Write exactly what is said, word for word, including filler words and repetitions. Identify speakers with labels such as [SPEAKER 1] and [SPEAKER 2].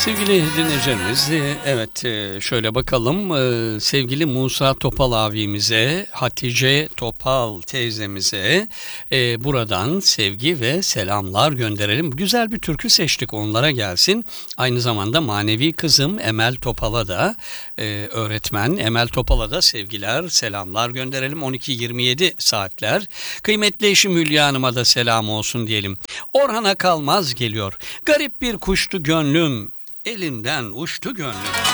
[SPEAKER 1] Sevgili dinleyicilerimiz, e, evet e, şöyle bakalım. E, sevgili Musa Topal abimize, Hatice Topal teyzemize e, buradan sevgi ve selamlar gönderelim. Güzel bir türkü seçtik, onlara gelsin. Aynı zamanda manevi kızım Emel Topal'a da e, öğretmen Emel Topal'a da sevgiler, selamlar gönderelim. on iki yirmi yedi saatler. Kıymetli eşim Hülya Hanım'a da selam olsun diyelim. Orhan'a Kalmaz geliyor. Garip bir kuştu gönlüm, elinden uçtu gönlüm.